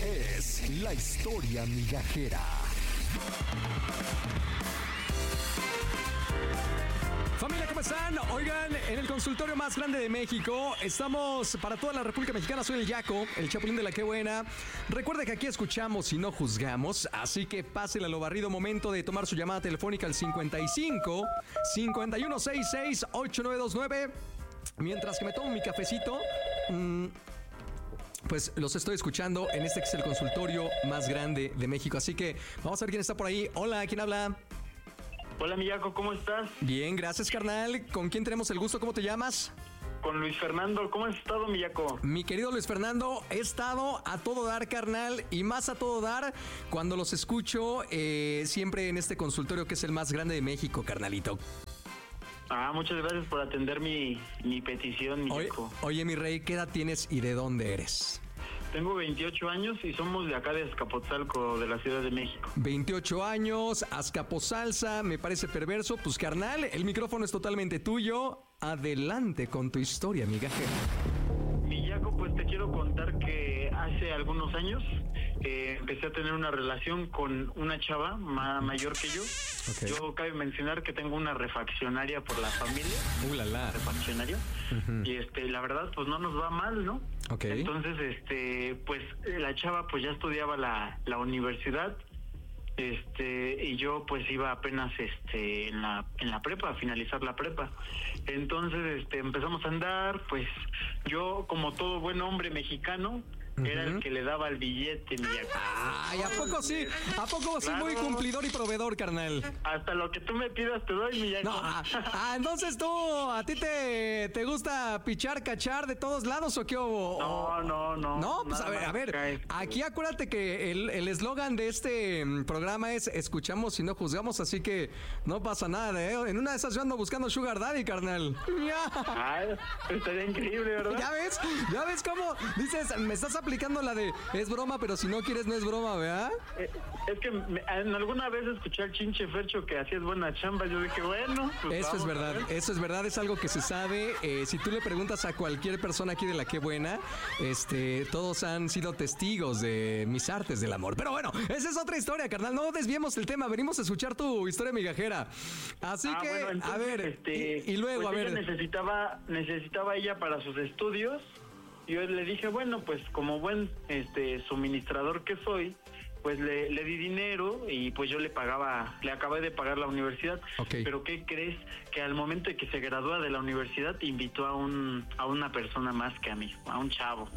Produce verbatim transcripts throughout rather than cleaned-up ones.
es la historia migajera. Familia, ¿cómo están? Oigan, en el consultorio más grande de México, estamos para toda la República Mexicana. Soy el Yaco, el Chapulín de la Qué Buena. Recuerda que aquí escuchamos y no juzgamos, así que pásele a lo barrido. Momento de tomar su llamada telefónica al cincuenta y cinco, cincuenta y uno sesenta y seis, ochenta y nueve veintinueve. Mientras que me tomo mi cafecito, mmm, pues los estoy escuchando en este que es el consultorio más grande de México. Así que vamos a ver quién está por ahí. Hola, ¿quién habla? Hola, Miyaco, ¿cómo estás? Bien, gracias, carnal. ¿Con quién tenemos el gusto? ¿Cómo te llamas? Con Luis Fernando. ¿Cómo has estado, Miyaco? Mi querido Luis Fernando, he estado a todo dar, carnal, y más a todo dar cuando los escucho eh, siempre en este consultorio que es el más grande de México, carnalito. Ah, muchas gracias por atender mi, mi petición, Miyaco. Oye, oye, mi rey, ¿qué edad tienes y de dónde eres? Tengo veintiocho años y somos de acá de Azcapotzalco, de la Ciudad de México. veintiocho años, Azcapotzalza, me parece perverso. Pues, carnal, el micrófono es totalmente tuyo. Adelante con tu historia, migajera. Miyaco, pues te quiero contar que hace algunos años eh, empecé a tener una relación con una chava ma- mayor que yo. Okay. Yo cabe mencionar que tengo una refaccionaria por la familia. Uh, la, la. Refaccionaria. Uh-huh. Y este, la verdad, pues no nos va mal, ¿no? Okay. Entonces, este, pues la chava pues ya estudiaba la, la universidad. Este, y yo pues iba apenas este en la en la prepa, a finalizar la prepa. Entonces, este, empezamos a andar, pues yo, como todo buen hombre mexicano, uh-huh, era el que le daba el billete, mi Yaco. Ay, ¿a poco sí? ¿A poco sí? Claro. Muy cumplidor y proveedor, carnal. Hasta lo que tú me pidas te doy, mi Yaco. No, ah, ah, entonces tú, ¿a ti te, te gusta pichar, cachar de todos lados o qué? O, no, no, no. No, pues a ver, a ver, aquí acuérdate que el eslogan de este programa es escuchamos y no juzgamos, así que no pasa nada, ¿eh? En una de esas yo ando buscando Sugar Daddy, carnal. Ay, estaría increíble, ¿verdad? ¿Ya ves? ¿Ya ves cómo dices? Me estás aplicando la de es broma, pero si no quieres no es broma, ¿verdad? Eh, es que me, en alguna vez escuché al Chinche Fercho que hacías buena chamba. Yo dije, bueno, pues eso vamos, es verdad, eso es verdad, es algo que se sabe. Eh, si tú le preguntas a cualquier persona aquí de la Qué Buena, este, todos han sido testigos de mis artes del amor. Pero bueno, esa es otra historia, carnal. No desviemos el tema, venimos a escuchar tu historia migajera. Así ah, que, bueno, entonces, a ver, este, y, y luego, pues a ver. Ella necesitaba, necesitaba ella para sus estudios. Yo le dije, bueno, pues como buen este suministrador que soy, pues le, le di dinero y pues yo le pagaba, le acabé de pagar la universidad. Okay. Pero ¿qué crees? Que al momento de que se gradúa de la universidad invitó a un a una persona más que a mí, a un chavo.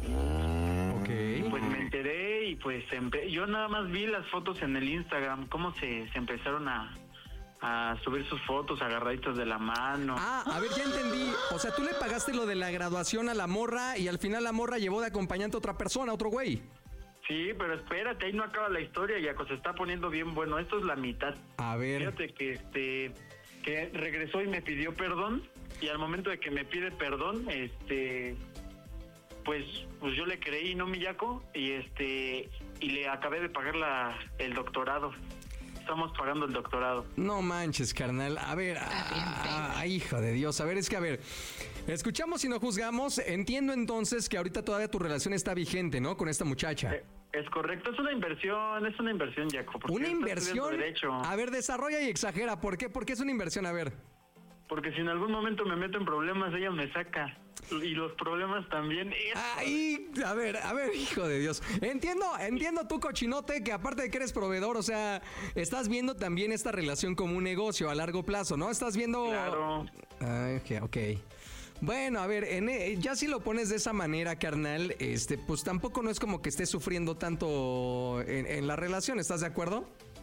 Okay. Pues me enteré y pues empe- yo nada más vi las fotos en el Instagram, cómo se, se empezaron a, a subir sus fotos agarraditos de la mano. Ah, a ver, ya entendí. O sea, tú le pagaste lo de la graduación a la morra y al final la morra llevó de acompañante a otra persona, a otro güey. Sí, pero espérate, ahí no acaba la historia, Yaco, se está poniendo bien bueno. Esto es la mitad. A ver. Fíjate que este que regresó y me pidió perdón, y al momento de que me pide perdón, este pues pues yo le creí, ¿no, mi Yaco? Y este y le acabé de pagar la el doctorado. Estamos pagando el doctorado. No manches, carnal. A ver, ah, ah, hijo de Dios. A ver, es que a ver, escuchamos y no juzgamos. Entiendo entonces que ahorita todavía tu relación está vigente, ¿no? Con esta muchacha. Eh, es correcto, es una inversión, es una inversión, Jaco. ¿Una inversión? A ver, desarrolla y exagera. ¿Por qué? ¿Por qué es una inversión? A ver. Porque si en algún momento me meto en problemas, ella me saca. Y los problemas también. Ay, a ver, a ver, hijo de Dios. Entiendo, entiendo tú, cochinote, que aparte de que eres proveedor, o sea, estás viendo también esta relación como un negocio a largo plazo, ¿no? Estás viendo... Claro. Ay, ok, ok. Bueno, a ver, en, ya si lo pones de esa manera, carnal, este, pues tampoco no es como que estés sufriendo tanto en, en la relación, ¿estás de acuerdo?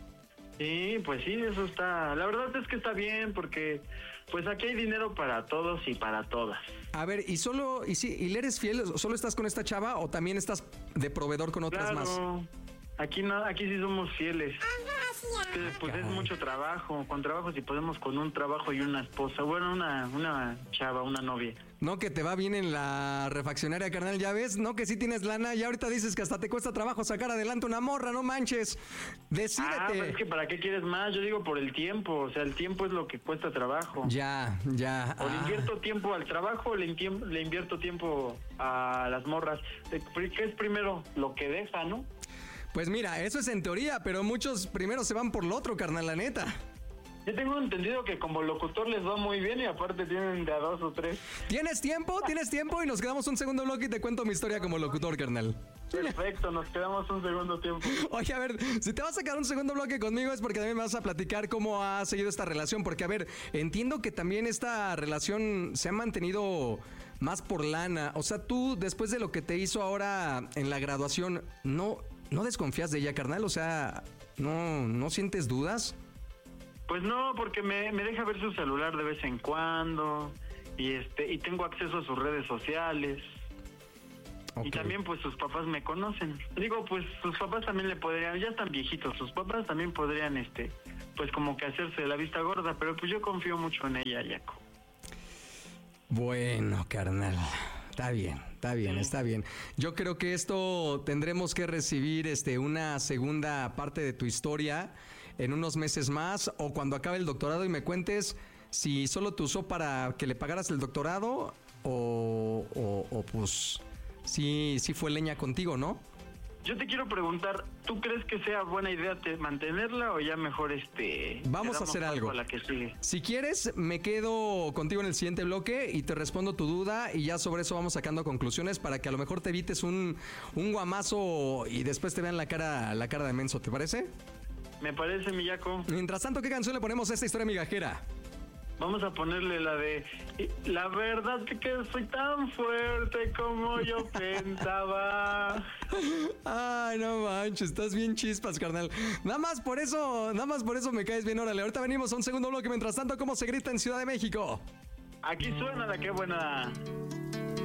Sí, pues sí, eso está... La verdad es que está bien porque pues aquí hay dinero para todos y para todas. A ver, ¿y solo, y si, y le eres fiel, solo estás con esta chava o también estás de proveedor con otras claro. más? Aquí no, aquí sí somos fieles. Que, pues es mucho trabajo. Con trabajo, si podemos con un trabajo y una esposa. Bueno, una, una chava, una novia. No, que te va bien en la refaccionaria, carnal, ya ves. No, que sí tienes lana. Y ahorita dices que hasta te cuesta trabajo sacar adelante una morra, no manches. Decídete. Ah, pero es que ¿para qué quieres más? Yo digo por el tiempo. O sea, el tiempo es lo que cuesta trabajo. Ya, ya. O le ah. invierto tiempo al trabajo o le, intiem- le invierto tiempo a las morras. ¿Qué es primero? Lo que deja, ¿no? Pues mira, eso es en teoría, pero muchos primero se van por lo otro, carnal, la neta. Yo tengo entendido que como locutor les va muy bien y aparte tienen de a dos o tres. ¿Tienes tiempo? ¿Tienes tiempo? Y nos quedamos un segundo bloque y te cuento mi historia como locutor, carnal. Perfecto, nos quedamos un segundo tiempo. Oye, a ver, si te vas a quedar un segundo bloque conmigo es porque también me vas a platicar cómo ha seguido esta relación. Porque, a ver, entiendo que también esta relación se ha mantenido más por lana. O sea, tú, después de lo que te hizo ahora en la graduación, ¿no, no desconfías de ella, carnal? O sea, ¿no, no sientes dudas? Pues no, porque me, me deja ver su celular de vez en cuando y este y tengo acceso a sus redes sociales. Okay. Y también pues sus papás me conocen. Digo, pues sus papás también le podrían, ya están viejitos, sus papás también podrían este pues como que hacerse la vista gorda, pero pues yo confío mucho en ella, Yaco. Bueno, carnal. Está bien, está bien, sí. está bien. Yo creo que esto tendremos que recibir este una segunda parte de tu historia en unos meses más o cuando acabe el doctorado y me cuentes si solo te usó para que le pagaras el doctorado o, o, o pues sí, sí fue leña contigo, ¿no? Yo te quiero preguntar, ¿tú crees que sea buena idea te mantenerla o ya mejor este... Vamos a hacer algo. A la que sigue? Si quieres, me quedo contigo en el siguiente bloque y te respondo tu duda y ya sobre eso vamos sacando conclusiones para que a lo mejor te evites un, un guamazo y después te vean la cara, la cara de menso, ¿te parece? Me parece, Miyaco. Mientras tanto, ¿qué canción le ponemos a esta historia migajera? Vamos a ponerle la de... La verdad que soy tan fuerte como yo pensaba. Ay, no manches, estás bien chispas, carnal. Nada más por eso, nada más por eso me caes bien, órale. Ahorita venimos a un segundo bloque. Mientras tanto, ¿cómo se grita en Ciudad de México? Aquí suena la que buena...